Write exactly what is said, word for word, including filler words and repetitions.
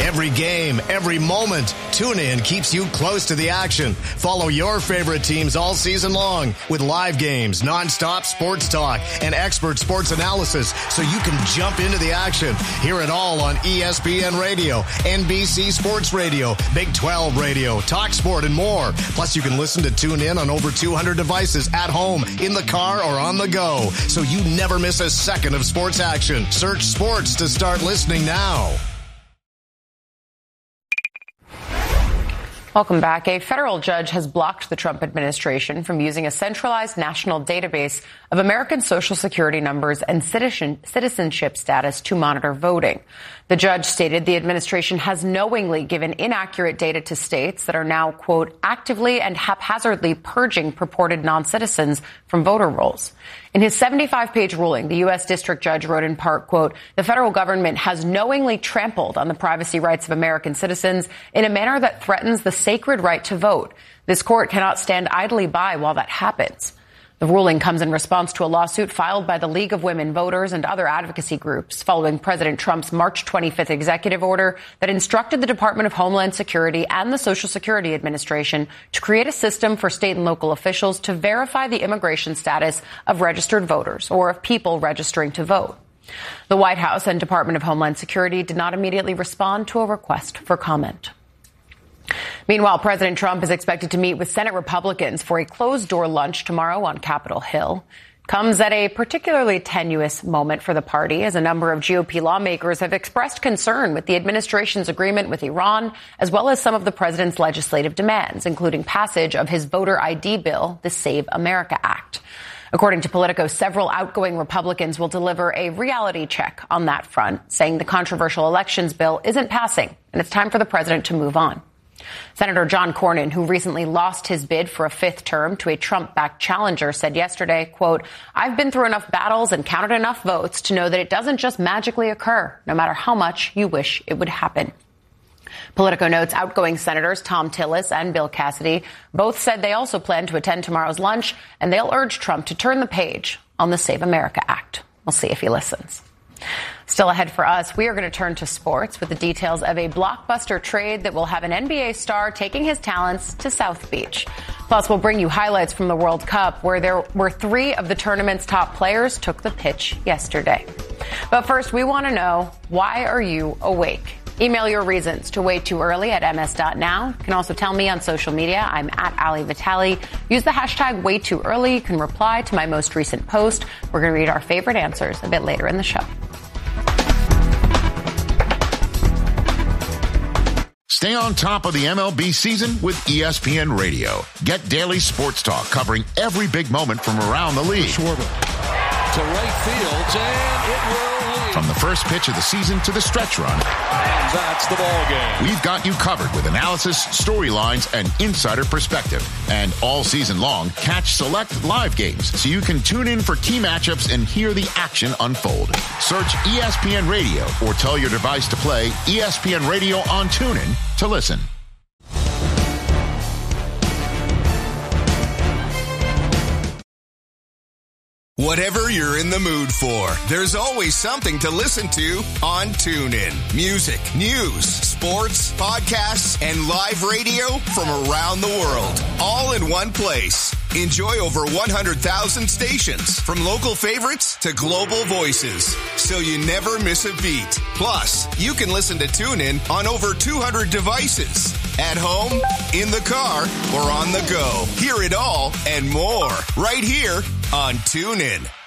Every game, every moment, TuneIn keeps you close to the action. Follow your favorite teams all season long with live games, nonstop sports talk, and expert sports analysis so you can jump into the action. Hear it all on E S P N Radio, N B C Sports Radio, Big twelve Radio, Talk Sport, and more. Plus, you can listen to TuneIn on over two hundred devices at home, in the car, or on the go, so you never miss a second of sports action. Search sports to start listening now. Welcome back. A federal judge has blocked the Trump administration from using a centralized national database of American Social Security numbers and citizen, citizenship status to monitor voting. The judge stated the administration has knowingly given inaccurate data to states that are now, quote, actively and haphazardly purging purported non-citizens from voter rolls. In his seventy-five page ruling, the U S district judge wrote in part, quote, the federal government has knowingly trampled on the privacy rights of American citizens in a manner that threatens the sacred right to vote. This court cannot stand idly by while that happens. The ruling comes in response to a lawsuit filed by the League of Women Voters and other advocacy groups following President Trump's March twenty-fifth executive order that instructed the Department of Homeland Security and the Social Security Administration to create a system for state and local officials to verify the immigration status of registered voters or of people registering to vote. The White House and Department of Homeland Security did not immediately respond to a request for comment. Meanwhile, President Trump is expected to meet with Senate Republicans for a closed-door lunch tomorrow on Capitol Hill. Comes at a particularly tenuous moment for the party, as a number of G O P lawmakers have expressed concern with the administration's agreement with Iran, as well as some of the president's legislative demands, including passage of his voter I D bill, the Save America Act. According to Politico, several outgoing Republicans will deliver a reality check on that front, saying the controversial elections bill isn't passing, and it's time for the president to move on. Senator John Cornyn, who recently lost his bid for a fifth term to a Trump-backed challenger, said yesterday, quote, I've been through enough battles and counted enough votes to know that it doesn't just magically occur, no matter how much you wish it would happen. Politico notes outgoing Senators Tom Tillis and Bill Cassidy both said they also plan to attend tomorrow's lunch, and they'll urge Trump to turn the page on the Save America Act. We'll see if he listens. Still ahead for us, we are going to turn to sports with the details of a blockbuster trade that will have an N B A star taking his talents to South Beach. Plus, we'll bring you highlights from the World Cup, where there were three of the tournament's top players took the pitch yesterday. But first, we want to know, why are you awake? Email your reasons to Way Too Early at m s dot now. You can also tell me on social media. I'm at Ali Vitale. Use the hashtag Way Too Early. You can reply to my most recent post. We're going to read our favorite answers a bit later in the show. Stay on top of the M L B season with E S P N Radio. Get daily sports talk covering every big moment from around the league. Schwarber to right field, and it will lead. From the first pitch of the season to the stretch run. And that's the ball game. We've got you covered with analysis, storylines, and insider perspective. And all season long, catch select live games so you can tune in for key matchups and hear the action unfold. Search E S P N Radio or tell your device to play E S P N Radio on TuneIn to listen. Whatever you're in the mood for, there's always something to listen to on TuneIn. Music, news, sports, podcasts, and live radio from around the world, all in one place. Enjoy over one hundred thousand stations, from local favorites to global voices, so you never miss a beat. Plus, you can listen to TuneIn on over two hundred devices, at home, in the car, or on the go. Hear it all and more right here on TuneIn.